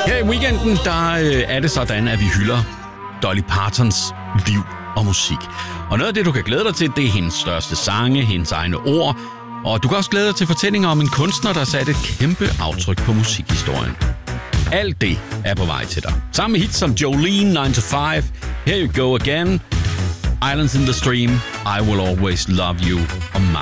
Her i weekenden, der er det sådan, at vi hylder Dolly Partons liv og musik. Og noget af det, du kan glæde dig til, det er hendes største sange, hendes egne ord. Og du kan også glæde dig til fortællinger om en kunstner, der satte et kæmpe aftryk på musikhistorien. Alt det er på vej til dig. Sammen med hits som Jolene, 9 to 5, Here You Go Again, Islands in the Stream, I Will Always Love You og meget